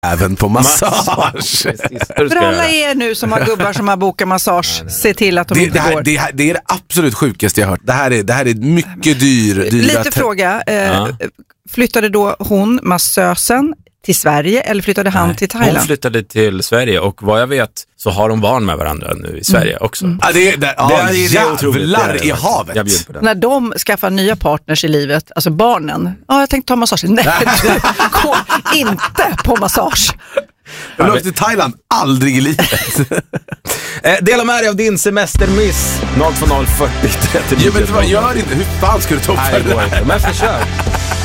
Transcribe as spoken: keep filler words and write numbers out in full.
även på massage. För alla er nu som har gubbar som har bokat massage, se till att de det, inte det, här, går. det, här, det är det absolut sjukaste jag har hört. Det här är, det här är mycket dyr. dyra Lite te- fråga, eh, Ja. flyttade då hon, massösen, till Sverige eller flyttade han Nej, till Thailand? Hon flyttade till Sverige och vad jag vet så har de barn med varandra nu i Sverige Mm. också. Mm. Ja, det är, det, ja, Det är- det är otroligt. jävlar Det är det. i havet. Jag bjuder på den. När de skaffar nya partners i livet, alltså barnen, ja jag tänkte ta massage. Nej, du går inte på massage. Jag vill åka till Thailand, aldrig i livet. Eh, dela med dig av din semestermiss. noll två noll fyrtio trettionio. Jo, men vad gör inte? Hur fan ska du toppa Nej, det det går där? inte. Men försök.